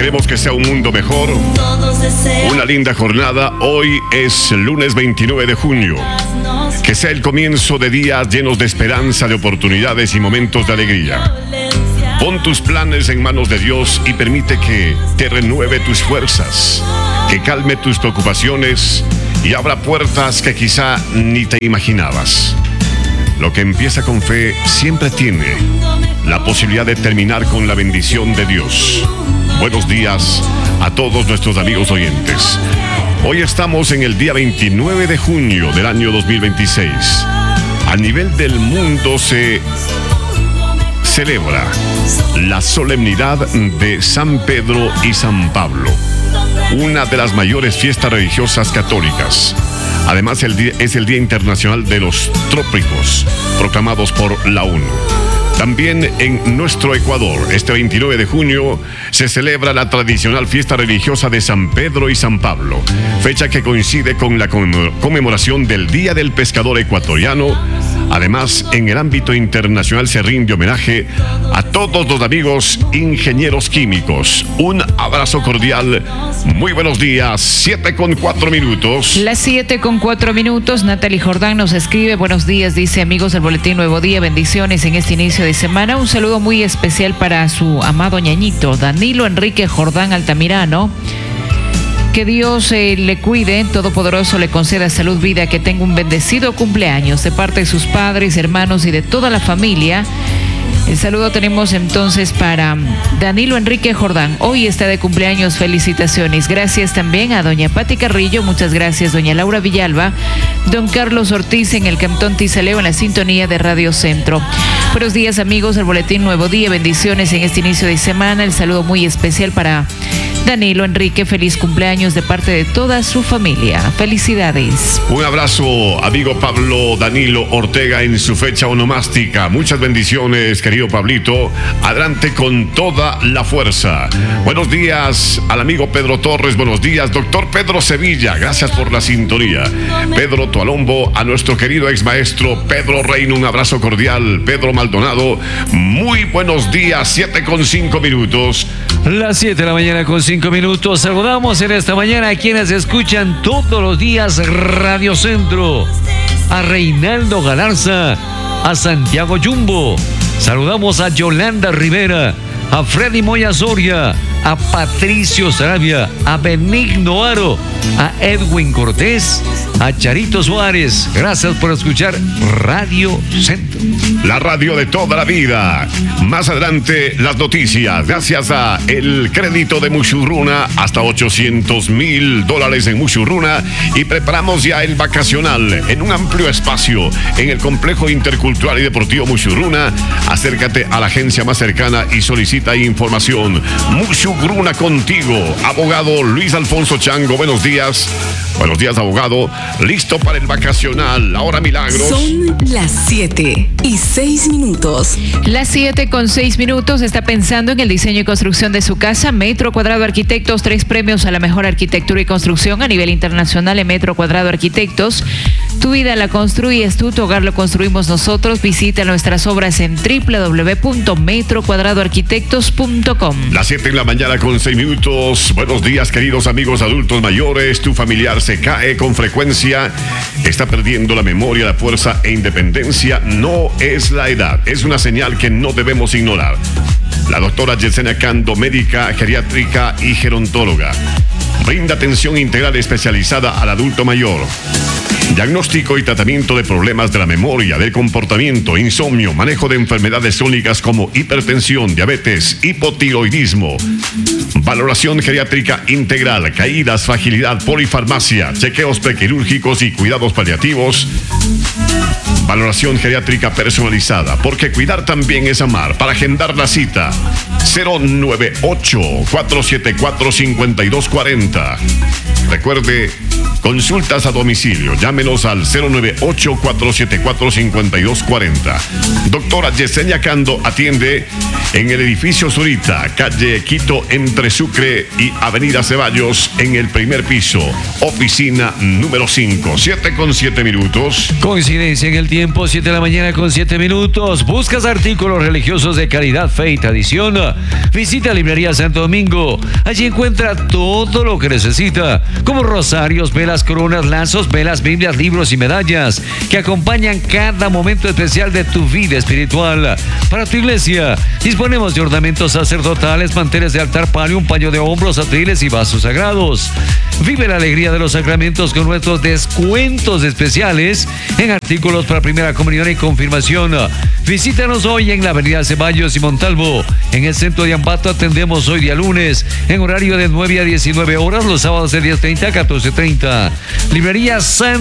Esperemos que sea un mundo mejor. Una linda jornada. Hoy es lunes 29 de junio. Que sea el comienzo de días llenos de esperanza, de oportunidades y momentos de alegría. Pon tus planes en manos de Dios y permite que te renueve tus fuerzas, que calme tus preocupaciones y abra puertas que quizá ni te imaginabas. Lo que empieza con fe siempre tiene la posibilidad de terminar con la bendición de Dios. Buenos días a todos nuestros amigos oyentes. Hoy estamos en el día 29 de junio del año 2026. A nivel del mundo se celebra la solemnidad de San Pedro y San Pablo, una de las mayores fiestas religiosas católicas. Además, es el Día Internacional de los Trópicos, proclamados por la ONU. También en nuestro Ecuador, este 29 de junio, se celebra la tradicional fiesta religiosa de San Pedro y San Pablo, fecha que coincide con la conmemoración del Día del Pescador Ecuatoriano. Además, en el ámbito internacional se rinde homenaje a todos los amigos ingenieros químicos. Un abrazo cordial. Muy buenos días. 7:04. Las 7:04. Natalie Jordán nos escribe: buenos días, dice, amigos del Boletín Nuevo Día, bendiciones en este inicio de semana. Un saludo muy especial para su amado ñañito, Danilo Enrique Jordán Altamirano. Que Dios le cuide, Todopoderoso le conceda salud, vida, que tenga un bendecido cumpleaños de parte de sus padres, hermanos y de toda la familia. El saludo tenemos entonces para Danilo Enrique Jordán. Hoy está de cumpleaños, felicitaciones. Gracias también a doña Pati Carrillo, muchas gracias, doña Laura Villalba, don Carlos Ortiz en el Cantón Tizaleo en la sintonía de Radio Centro. Buenos días, amigos del Boletín Nuevo Día, bendiciones en este inicio de semana. El saludo muy especial para Danilo Enrique, feliz cumpleaños de parte de toda su familia. Felicidades. Un abrazo, amigo Pablo Danilo Ortega, en su fecha onomástica. Muchas bendiciones, querido Pablito. Adelante con toda la fuerza. Buenos días al amigo Pedro Torres. Buenos días, doctor Pedro Sevilla. Gracias por la sintonía. Pedro Tualombo, a nuestro querido ex maestro Pedro Reino, un abrazo cordial. Pedro Maldonado, muy buenos días. 7:05. Las 7 de la mañana con 5 minutos. Saludamos en esta mañana a quienes escuchan todos los días Radio Centro. A Reinaldo Galarza, a Santiago Jumbo. Saludamos a Yolanda Rivera, a Freddy Moya Soria, a Patricio Sarabia, a Benigno Aro, a Edwin Cortés, a Charito Suárez. Gracias por escuchar Radio Centro, la radio de toda la vida. Más adelante las noticias, gracias a el crédito de Mushurruna, hasta $800,000 en Mushurruna, y preparamos ya el vacacional en un amplio espacio en el complejo intercultural y deportivo Mushurruna. Acércate a la agencia más cercana y solicita información. Mushurruna contigo. Abogado Luis Alfonso Chango, buenos días. Buenos días, abogado. Listo para el vacacional. Ahora milagros. Son las 7:06. Las 7:06. Está pensando en el diseño y construcción de su casa. Metro Cuadrado Arquitectos, 3 premios a la mejor arquitectura y construcción a nivel internacional en Metro Cuadrado Arquitectos. Tu vida la construyes tú, tu hogar lo construimos nosotros. Visita nuestras obras en www.metrocuadradoarquitectos.com. Las 7:06. Buenos días, queridos amigos adultos mayores. Tu familiar se cae con frecuencia, está perdiendo la memoria, la fuerza e independencia. No es la edad, es una señal que no debemos ignorar. La doctora Yesenia Cando, médica geriátrica y gerontóloga, brinda atención integral especializada al adulto mayor. Diagnóstico y tratamiento de problemas de la memoria, del comportamiento, insomnio, manejo de enfermedades crónicas como hipertensión, diabetes, hipotiroidismo. Valoración geriátrica integral, caídas, fragilidad, polifarmacia, chequeos prequirúrgicos y cuidados paliativos. Valoración geriátrica personalizada, porque cuidar también es amar. Para agendar la cita, 098-474-5240. Recuerde, consultas a domicilio. Llámenos al 098-474-5240. Doctora Yesenia Cando atiende en el edificio Zurita, calle Quito, entre Sucre y Avenida Ceballos, en el primer piso. Oficina número 5. 7:07. Coincidencia en el tiempo, 7 de la mañana con 7 minutos. ¿Buscas artículos religiosos de calidad, fe y tradición? Visita Librería Santo Domingo. Allí encuentra todo lo que necesita, como rosarios, velas, coronas, lazos, velas, Biblias, libros y medallas que acompañan cada momento especial de tu vida espiritual. Para tu iglesia, disponemos de ornamentos sacerdotales, manteles de altar, palio, un paño de hombros, atriles y vasos sagrados. Vive la alegría de los sacramentos con nuestros descuentos especiales en artículos para primera comunión y confirmación. Visítanos hoy en la avenida Ceballos y Montalvo. En el centro de Ambato atendemos hoy día lunes en horario de 9 a 19 horas, los sábados de 10:30 a 14:30. Librería San